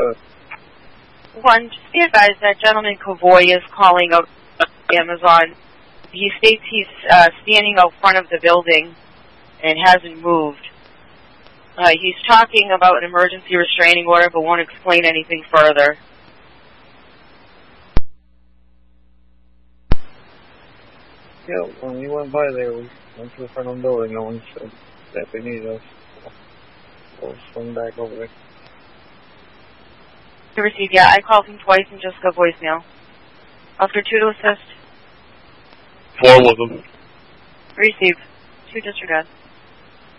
One, just be advised that gentleman Kavoy is calling up Amazon. He states he's standing out front of the building and hasn't moved. He's talking about an emergency restraining order but won't explain anything further. Yeah, when we went by there, we went to the front of the building. No one said that they needed us. We'll swing back over there. To receive, yeah, I called him twice and just got voicemail. Oscar 2 to assist. 4 with them. Receive. 2 disregard.